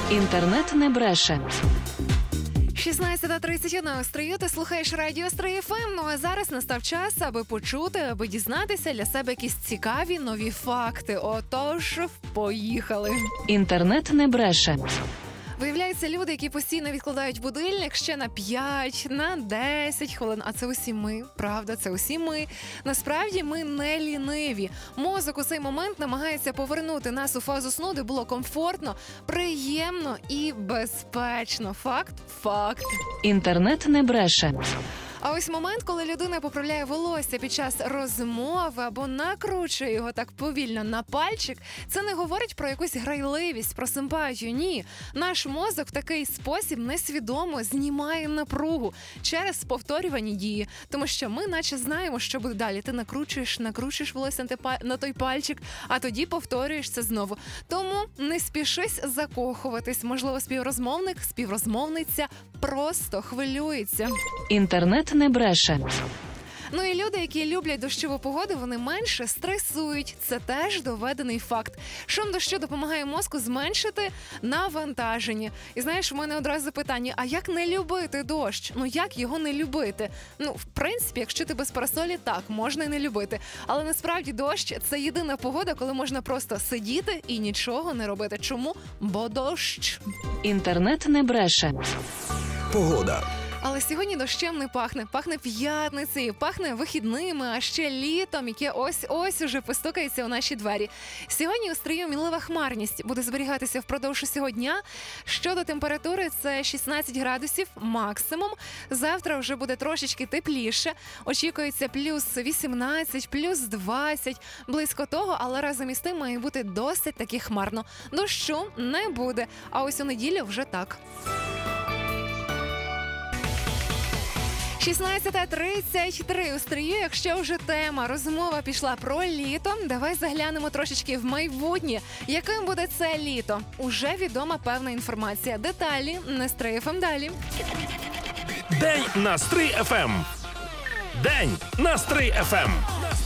Інтернет не бреше. 16:31 у Стрию, ти слухаєш радіо Стрий ФМ. Ну а зараз настав час, аби почути, аби дізнатися для себе якісь цікаві нові факти. Отож, поїхали. Інтернет не бреше. Виявляється, люди, які постійно відкладають будильник ще на 5, на 10 хвилин. А це усі ми, правда, це усі ми. Насправді ми не ліниві. Мозок у цей момент намагається повернути нас у фазу сну, де було комфортно, приємно і безпечно. Факт. Інтернет не бреше. А ось момент, коли людина поправляє волосся під час розмови або накручує його так повільно на пальчик, це не говорить про якусь грайливість, про симпатію. Ні. Наш мозок в такий спосіб несвідомо знімає напругу через повторювані дії. Тому що ми наче знаємо, що буде далі. Ти накручуєш волосся на той пальчик, а тоді повторюєш це знову. Тому не спішись закохуватись. Можливо, співрозмовниця просто хвилюється. Інтернет не бреше. Ну і люди, які люблять дощову погоду, вони менше стресують. Це теж доведений факт. Шум дощу допомагає мозку зменшити навантаження. І знаєш, у мене одразу питання, а як не любити дощ? Ну як його не любити? Ну, в принципі, якщо ти без парасолі, так, можна і не любити. Але насправді дощ – це єдина погода, коли можна просто сидіти і нічого не робити. Чому? Бо дощ. Інтернет не бреше. Погода. Але сьогодні дощем не пахне. Пахне п'ятницею, пахне вихідними, а ще літом, яке ось-ось уже постукається у наші двері. Сьогодні у Стрию мінлива хмарність буде зберігатися впродовж усього дня. Щодо температури, це 16 градусів максимум. Завтра вже буде трошечки тепліше. Очікується плюс 18, плюс 20, близько того, але разом із тим має бути досить таки хмарно. Дощу не буде, а ось у неділю вже так. 16:33 у Стрию. Якщо вже тема розмова пішла про літо, давай заглянемо трошечки в майбутнє. Яким буде це літо? Уже відома певна інформація. Деталі на Стрий ФМ далі. День на Стрий ФМ. День на Стрий ФМ.